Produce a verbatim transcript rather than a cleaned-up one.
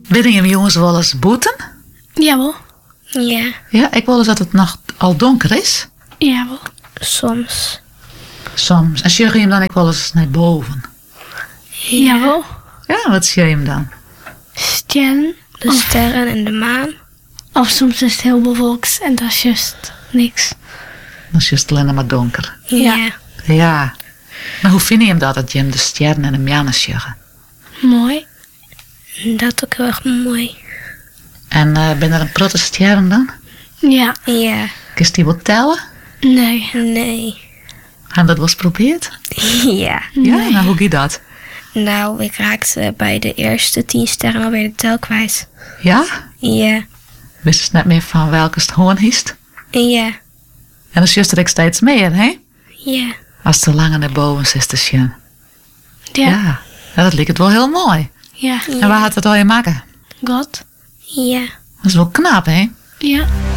Willen je jongens wel eens boeten? Jawel. Ja, Ja, ik wil eens dat het nog al donker is. Jawel. soms. Soms. En sjuggen je hem dan ook wel eens naar boven? Jawel. Ja, wat zie je hem dan? Sterren. De sterren en de maan. Of soms is het heel bewolkt en dat is juist niks. Dan is het alleen maar donker. Ja. Ja. Ja. Maar hoe vind je hem dat, dat je hem de sterren en de maan sjuggen? Mooi. Dat ook heel erg mooi. En uh, ben er een protte sterren dan? Ja. Ja. Kun je die wel tellen? Nee. Nee. Hebben dat wel eens geprobeerd? Ja. Ja, nou hoe gaat dat? Nou, ik raakte bij de eerste tien sterren alweer de tel kwijt. Ja? Ja. Wist je net meer van welke het hoorn hiest? Ja. En dan sjust er ook steeds meer, hè? Ja. Als het te lang naar boven zit te sjun. Ja. Ja. Ja, dat lijkt het wel heel mooi. Ja. En waar had het al je maken? God. Ja. Dat is wel knap, hè? Ja.